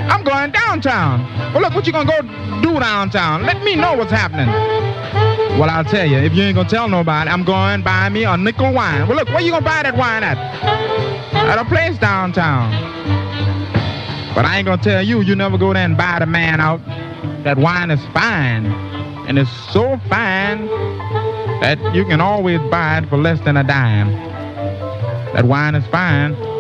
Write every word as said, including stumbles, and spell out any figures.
I'm going downtown. Well, look, what you gonna go do downtown? Let me know what's happening. Well, I'll tell you, if you ain't gonna tell nobody, I'm going to buy me a nickel wine. Well, look, where you gonna buy that wine at? At a place downtown. But I ain't gonna tell you, you never go there and buy the man out. That wine is fine. And it's so fine that you can always buy it for less than a dime. That wine is fine.